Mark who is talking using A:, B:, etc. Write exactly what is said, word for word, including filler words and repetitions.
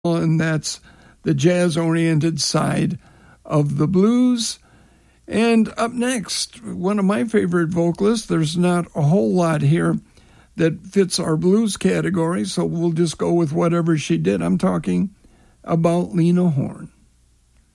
A: and that's the jazz-oriented side of the blues. And up next, one of my favorite vocalists. There's not a whole lot here that fits our blues category, so we'll just go with whatever she did. I'm talking about Lena Horne.